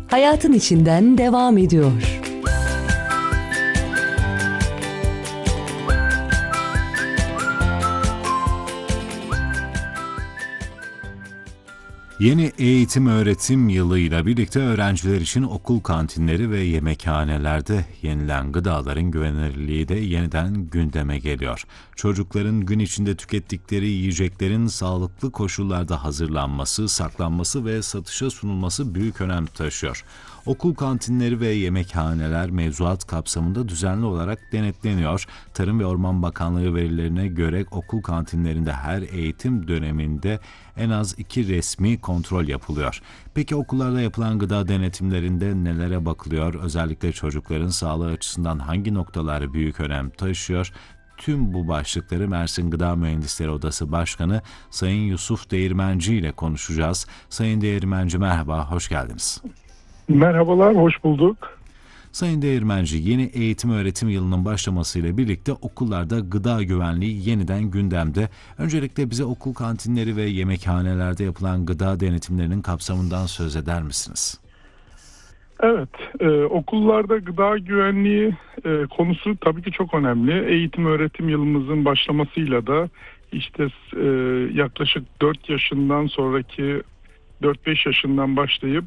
hayatın içinden devam ediyor. Yeni eğitim öğretim yılıyla birlikte öğrenciler için okul kantinleri ve yemekhanelerde yenilen gıdaların güvenilirliği de yeniden gündeme geliyor. Çocukların gün içinde tükettikleri yiyeceklerin sağlıklı koşullarda hazırlanması, saklanması ve satışa sunulması büyük önem taşıyor. Okul kantinleri ve yemekhaneler mevzuat kapsamında düzenli olarak denetleniyor. Tarım ve Orman Bakanlığı verilerine göre okul kantinlerinde her eğitim döneminde en az 2 resmi kontrol yapılıyor. Peki okullarda yapılan gıda denetimlerinde nelere bakılıyor? Özellikle çocukların sağlığı açısından hangi noktalar büyük önem taşıyor? Tüm bu başlıkları Mersin Gıda Mühendisleri Odası Başkanı Sayın Yusuf Değirmenci ile konuşacağız. Sayın Değirmenci merhaba, hoş geldiniz. Merhabalar, hoş bulduk. Sayın Değirmenci, yeni eğitim öğretim yılının başlamasıyla birlikte okullarda gıda güvenliği yeniden gündemde. Öncelikle bize okul kantinleri ve yemekhanelerde yapılan gıda denetimlerinin kapsamından söz eder misiniz? Evet, okullarda gıda güvenliği konusu tabii ki çok önemli. Eğitim öğretim yılımızın başlamasıyla da işte yaklaşık 4 yaşından sonraki 4-5 yaşından başlayıp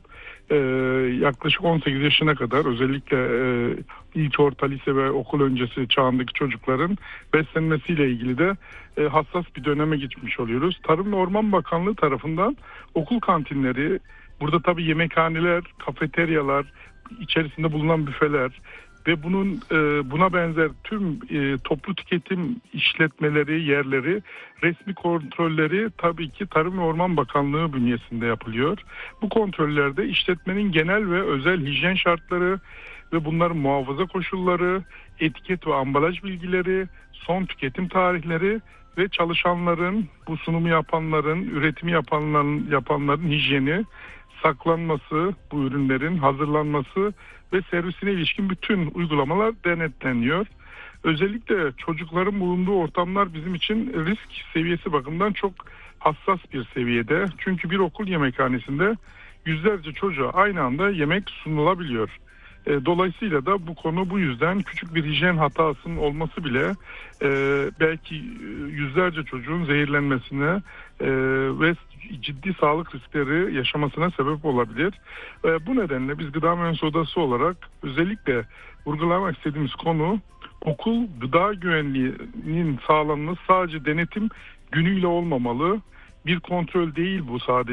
yaklaşık 18 yaşına kadar özellikle ilk orta lise ve okul öncesi çağındaki çocukların beslenmesiyle ilgili de hassas bir döneme geçmiş oluyoruz. Tarım ve Orman Bakanlığı tarafından okul kantinleri, burada tabii yemekhaneler, kafeteryalar, içerisinde bulunan büfeler ve buna benzer tüm toplu tüketim işletmeleri, yerleri, resmi kontrolleri tabii ki Tarım ve Orman Bakanlığı bünyesinde yapılıyor. Bu kontrollerde işletmenin genel ve özel hijyen şartları ve bunların muhafaza koşulları, etiket ve ambalaj bilgileri, son tüketim tarihleri ve çalışanların, bu sunumu yapanların, üretimi yapanların hijyeni, saklanması, bu ürünlerin hazırlanması ve servisine ilişkin bütün uygulamalar denetleniyor. Özellikle çocukların bulunduğu ortamlar bizim için risk seviyesi bakımından çok hassas bir seviyede. Çünkü bir okul yemekhanesinde yüzlerce çocuğa aynı anda yemek sunulabiliyor. Dolayısıyla da bu konu bu yüzden küçük bir hijyen hatasının olması bile belki yüzlerce çocuğun zehirlenmesine ve ciddi sağlık riskleri yaşamasına sebep olabilir. Bu nedenle biz Gıda Mühendisleri Odası olarak özellikle vurgulamak istediğimiz konu okul gıda güvenliğinin sağlanması sadece denetim günüyle olmamalı. Bir kontrol değil bu sadece.